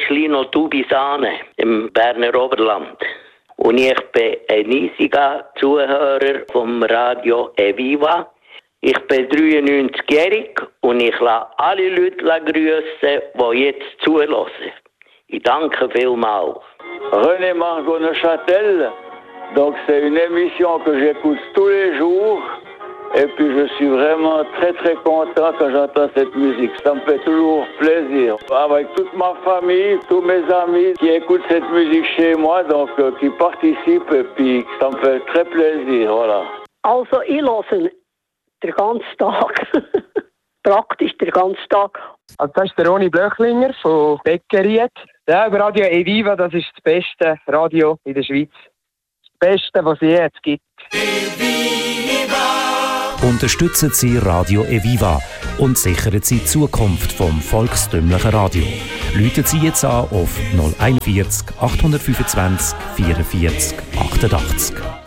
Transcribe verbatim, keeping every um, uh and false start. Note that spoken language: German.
Schlino Tubisane im Berner Oberland. Und ich bin ein riesiger Zuhörer vom Radio Eviva. Ich bin dreiundneunzigjährig und ich lasse alle Leute grüßen, die jetzt zuhören. Ich danke vielmals. René Margot Neuchâtel, donc c'est une émission que j'écoute tous les jours. Et puis je suis vraiment très très content quand j'entends cette musique. Ça me fait toujours plaisir. Avec toute ma famille, tous mes amis qui écoutent cette musique chez moi, donc euh, qui participent, et puis ça me fait très plaisir, voilà. Also ich höre den ganzen Tag. Praktisch den ganzen Tag. Also das ist der Roni Blöchlinger von Beckeriet. Ja, Radio Eviva, das ist das beste Radio in der Schweiz. Das Beste, was es jetzt gibt. Unterstützen Sie Radio Eviva und sichern Sie die Zukunft vom volkstümlichen Radio. Rufen Sie jetzt an auf null eins vier achthundertfünfundzwanzig vierundvierzig achtundachtzig.